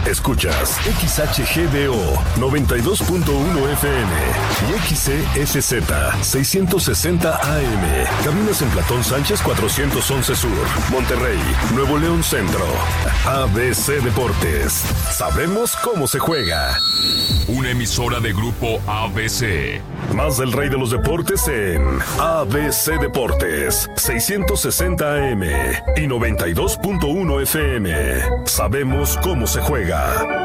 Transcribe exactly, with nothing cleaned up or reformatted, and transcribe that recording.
Escuchas X H G D O noventa y dos punto uno F M y X C S Z seiscientos sesenta A M. Cabinas en Platón Sánchez cuatrocientos once Sur, Monterrey, Nuevo León Centro. A B C Deportes. Sabemos cómo se juega. Una emisora de Grupo A B C. Más del rey de los deportes en A B C Deportes seiscientos sesenta A M y noventa y dos punto uno F M. Sabemos cómo se juega.